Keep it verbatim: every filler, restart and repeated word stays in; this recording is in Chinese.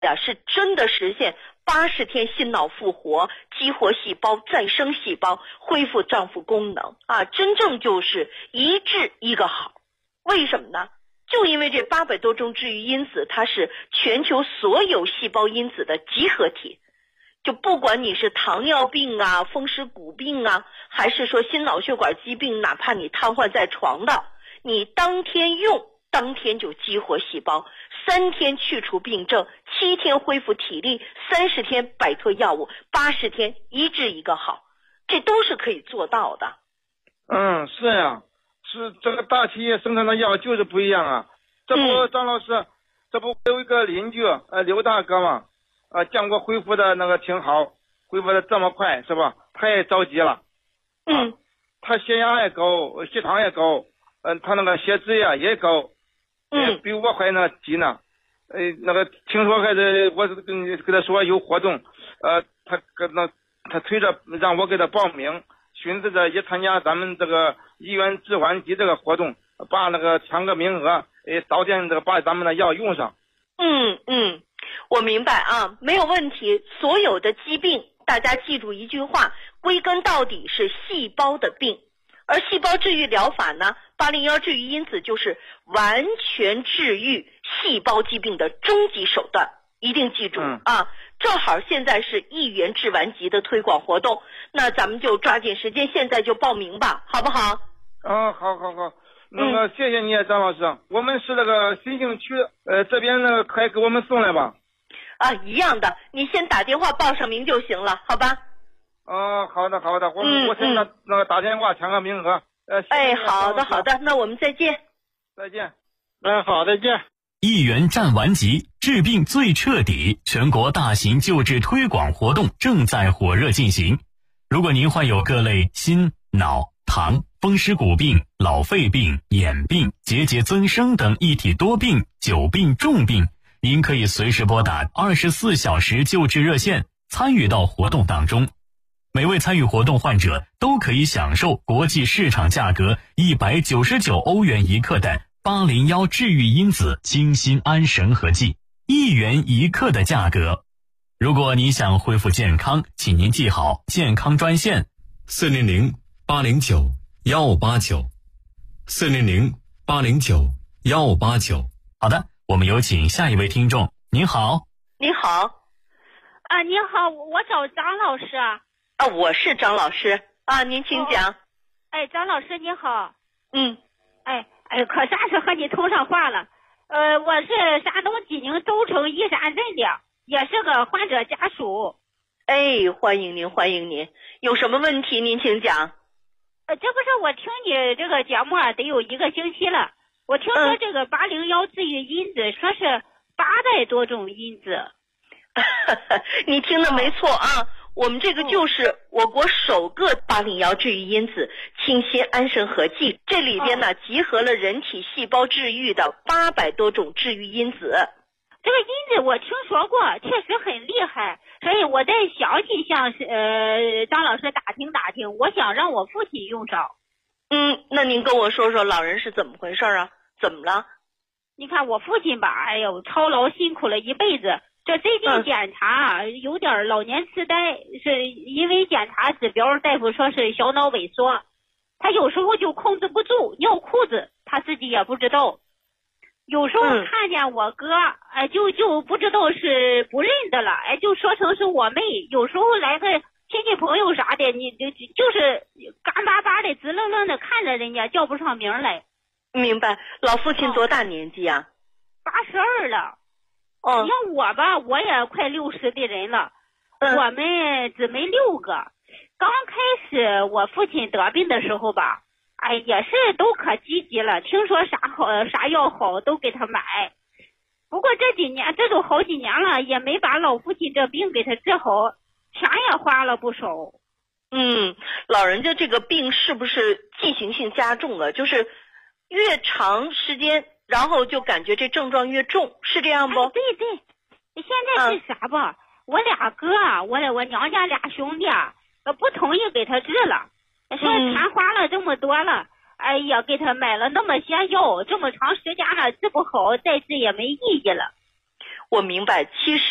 呀，是真的实现八十天心脑复活，激活细胞、再生细胞，恢复脏腑功能啊，真正就是一治一个好。为什么呢？就因为这八百多种治愈因子，它是全球所有细胞因子的集合体。就不管你是糖尿病啊、风湿骨病啊，还是说心脑血管疾病，哪怕你瘫痪在床的，你当天用，当天就激活细胞，三天去除病症，七天恢复体力，三十天摆脱药物，八十天一治一个好，这都是可以做到的。 嗯，是呀，是这个大企业生产的药就是不一样啊。这不， 嗯、 张老师，这不有一个邻居呃刘大哥嘛，呃建国恢复的那个挺好，恢复的这么快是吧？他也着急了。 嗯， 他血压也高，血糖也高，嗯、呃，他那个血脂呀也高。 嗯， 比我还那急呢，呃，那个听说还是我跟跟他说有活动，呃，他跟那他推着让我给他报名，寻思着也参加咱们这个医院置换机这个活动，把那个抢个名额，呃，早点这个把咱们的药用上。 嗯嗯，我明白啊，没有问题。所有的疾病，大家记住一句话，归根到底是细胞的病。而细胞治愈疗法呢，八零一治愈因子就是完全治愈细胞疾病的终极手段，一定记住、 嗯、 啊！正好现在是一元治完疾的推广活动，那咱们就抓紧时间，现在就报名吧，好不好？ 嗯，好好好，那个、嗯、谢谢你，张老师。我们是那个新兴区，呃，这边那个可以给我们送来吧？ 啊，一样的，你先打电话报上名就行了，好吧？ 哦，好的好的，我、 嗯、 我现在那个打电话抢个名额。呃， 哎，好的好的，那我们再见。 再见。嗯，好，再见。 一元战完疾，治病最彻底，全国大型救治推广活动正在火热进行。如果您患有各类心、脑、糖、风湿骨病、老肺病、眼病、结节增生等一体多病、久病重病，您可以随时拨打二十四小时救治热线，参与到活动当中。每位参与活动患者都可以享受国际市场价格一百九十九欧元一克的八零一治愈因子清心安神和剂，一元一克的价格。如果你想恢复健康，请您记好健康专线四零零八零九幺八九四零零八零九幺八九。好的，我们有请下一位听众。您好。 你好。 啊，你好，我找张老师啊。 啊，我是张老师啊，您请讲。 哦、哎，张老师你好。 嗯。 哎哎，可算是和你通上话了。呃，我是山东济宁周城义山镇的，也是个患者家属。 哎，欢迎您，欢迎您。有什么问题您请讲。 呃，这不是我听你这个节目啊，得有一个星期了。我听说这个八零一治愈因子，说是八百多种因子。 你听的没错啊。我们这个就是我国首个八零一治愈因子清心安神和剂，这里边呢集合了人体细胞治愈的八百多种治愈因子。 这个因子我听说过，确实很厉害，所以我在详细向呃张老师打听打听，我想让我父亲用上。 嗯，那您跟我说说老人是怎么回事啊？怎么了？ 你看我父亲吧，哎呦，操劳辛苦了一辈子。这最近检查、啊嗯、有点老年痴呆，是因为检查指标大夫说是小脑萎缩，他有时候就控制不住尿裤子，他自己也不知道。有时候看见我哥，哎、嗯，就就不知道是不认得了，哎，就说成是我妹。有时候来个亲戚朋友啥的，你就就是干巴巴的、直愣愣的看着人家，叫不上名来。 明白。老父亲多大年纪啊？ 八十二了。 哦， 你像我吧，我也快六十的人了， 嗯、 我们姊妹六个。刚开始我父亲得病的时候吧，哎，也是都可积极了，听说啥好啥药好都给他买。不过这几年，这都好几年了，也没把老父亲这病给他治好，钱也花了不少。 嗯，老人家这个病是不是进行性加重了？就是越长时间。然后就感觉这症状越重，是这样不？ 哎、对对，现在是啥吧？嗯、我俩哥，我我娘家俩兄弟啊，不同意给他治了，说钱花了这么多了，哎呀，给他买了那么些药，这么长时间了治不好，再治也没意义了。 我明白，其实。